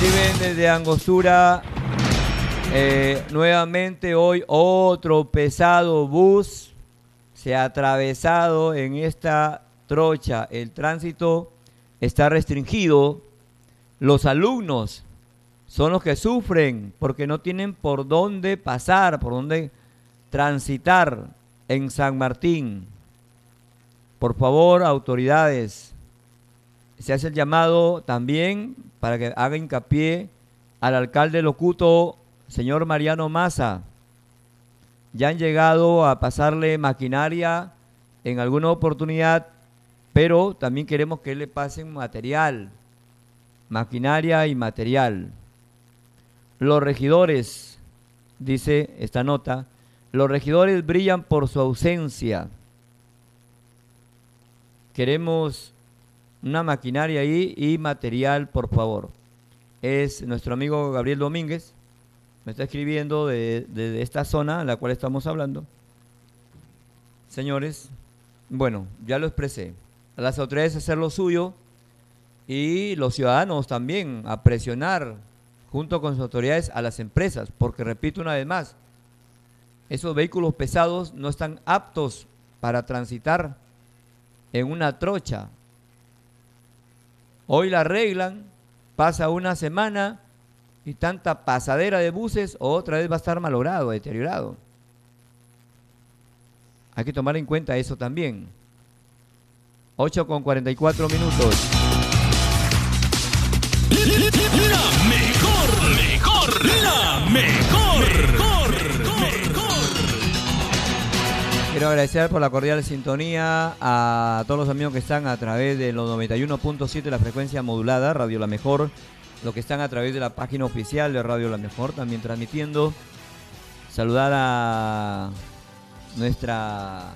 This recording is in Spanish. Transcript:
escriben desde Angostura. Nuevamente hoy otro pesado bus se ha atravesado en esta trocha. El tránsito está restringido. Los alumnos son los que sufren porque no tienen por dónde pasar, por dónde transitar en San Martín. Por favor, autoridades, se hace el llamado también para que haga hincapié al alcalde locuto, señor Mariano Massa. Ya han llegado a pasarle maquinaria en alguna oportunidad, pero también queremos que le pasen material, maquinaria y material. Los regidores, dice esta nota, los regidores brillan por su ausencia. Queremos una maquinaria ahí y material, por favor. Es nuestro amigo Gabriel Domínguez, me está escribiendo de esta zona en la cual estamos hablando. Señores, bueno, ya lo expresé. A las autoridades hacer lo suyo y los ciudadanos también a presionar junto con sus autoridades a las empresas, porque repito una vez más, esos vehículos pesados no están aptos para transitar en una trocha. Hoy la arreglan, pasa una semana y tanta pasadera de buses, otra vez va a estar malogrado, deteriorado. Hay que tomar en cuenta eso también. 8:44 minutos. La mejor. Quiero agradecer por la cordial sintonía a todos los amigos que están a través de los 91.7 de la frecuencia modulada, Radio La Mejor, los que están a través de la página oficial de Radio La Mejor, también transmitiendo. Saludar a nuestra